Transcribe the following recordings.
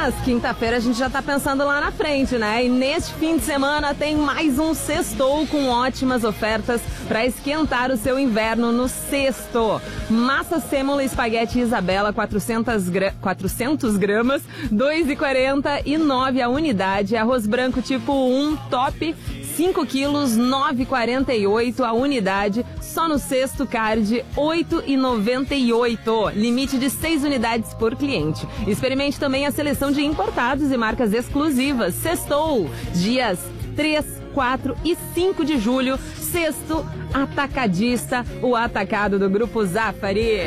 Mas quinta-feira a gente já tá pensando lá na frente, né? E neste fim de semana tem mais um sextou com ótimas ofertas para esquentar o seu inverno no sexto. Massa sêmola espaguete Isabela 400 gramas, 2,49 a unidade. Arroz branco tipo 1 top 5 quilos, 9,48 a unidade. Só no sexto card, 8,98. Limite de 6 unidades por cliente. Experimente também a seleção de importados e marcas exclusivas. Sextou, dias 3, 4 e 5 de julho. Sexto Atacadista, o atacado do Grupo Zafari.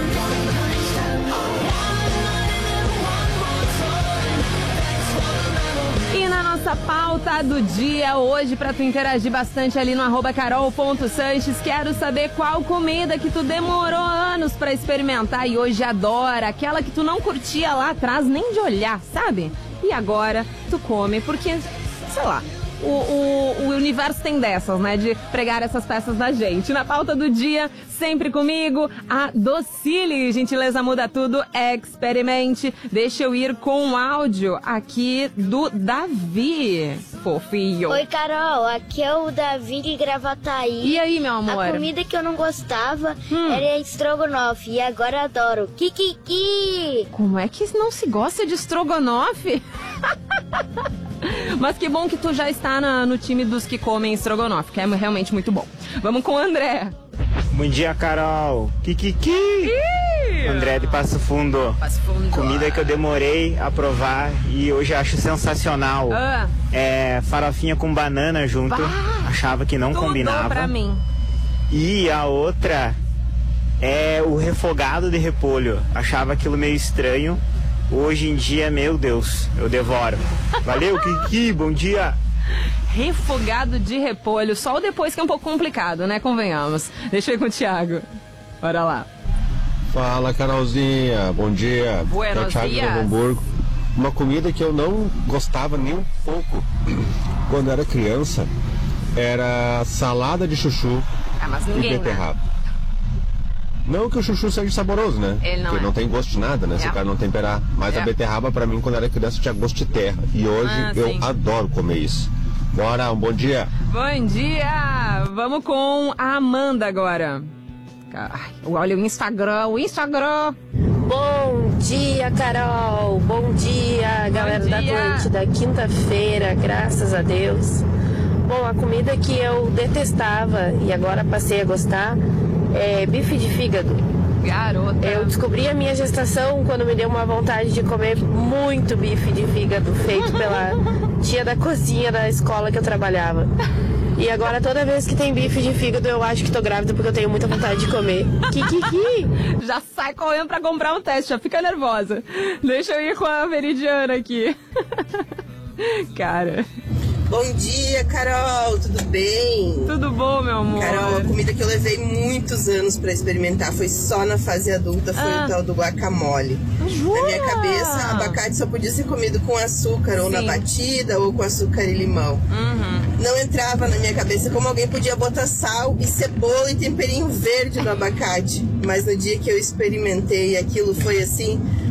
E na nossa pauta do dia hoje, pra tu interagir bastante ali no @carol.sanches, quero saber qual comida que tu demorou anos pra experimentar e hoje adora, aquela que tu não curtia lá atrás nem de olhar, sabe? E agora tu come porque, sei lá, o universo tem dessas, né? De pregar essas peças da gente. Na pauta do dia, sempre comigo, a Docile. Gentileza muda tudo, experimente. Deixa eu ir com um áudio aqui do Davi, fofinho. Oi, Carol, aqui é o Davi de Gravataí. E aí, meu amor? A comida que eu não gostava era estrogonofe e agora adoro. Kikiki! Como é que não se gosta de estrogonofe? Mas que bom que tu já está no time dos que comem estrogonofe, que é realmente muito bom. Vamos com o André. Bom dia, Carol. Kikiki! André de Passo Fundo. Comida que eu demorei a provar e hoje acho sensacional. É farofinha com banana junto. Achava que não combinava. Pra mim. E a outra é o refogado de repolho. Achava aquilo meio estranho. Hoje em dia, meu Deus, eu devoro. Valeu, Kiki, bom dia. Refogado de repolho, só o depois que é um pouco complicado, né? Convenhamos. Deixa eu ir com o Thiago. Bora lá. Fala, Carolzinha, bom dia. Buenos Thiago dias. de Novo Hamburgo. Uma comida que eu não gostava nem um pouco quando era criança era salada de chuchu Mas e ninguém, beterraba. né? Não que o chuchu seja saboroso, né? Ele não Porque não tem gosto de nada, né? Se o cara não temperar. Mas a beterraba, pra mim, quando era criança, tinha gosto de terra. E hoje eu adoro comer isso. Bora, um bom dia. Bom dia! Vamos com a Amanda agora. Ai, olha o Instagram. Bom dia, Carol. Bom dia, galera da Atlântida. Quinta-feira, graças a Deus. Bom, a comida que eu detestava e agora passei a gostar é bife de fígado. Garota. Eu descobri a minha gestação quando me deu uma vontade de comer muito bife de fígado feito pela tia da cozinha da escola que eu trabalhava. E agora toda vez que tem bife de fígado eu acho que tô grávida porque eu tenho muita vontade de comer. Kikiki! Já sai correndo pra comprar um teste, já fica nervosa. Deixa eu ir com a Veridiana aqui. Cara... Bom dia, Carol, tudo bem? Tudo bom, meu amor? Carol, a comida que eu levei muitos anos pra experimentar foi só na fase adulta, foi o tal do guacamole. Jura? Na minha cabeça, abacate só podia ser comido com açúcar, ou na batida, ou com açúcar e limão. Não entrava na minha cabeça como alguém podia botar sal e cebola e temperinho verde no abacate. Mas no dia que eu experimentei, aquilo foi assim...